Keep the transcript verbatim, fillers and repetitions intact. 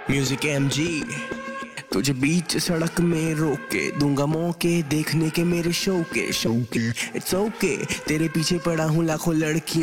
music M G तुझे बीच सड़क में रोक के दूंगा मौके देखने के मेरे शो के शो के इट्स ओके तेरे पीछे पड़ा हूँ लाखों लड़कियों